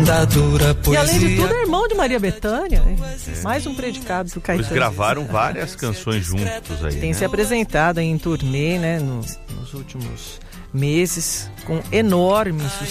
da dura poesia. E além de tudo, é irmão de Maria Bethânia, né? Mais um predicado do Caetano. Eles gravaram várias canções juntos aí. Tem se apresentado em turnê, né, nos últimos meses, com enorme sucesso.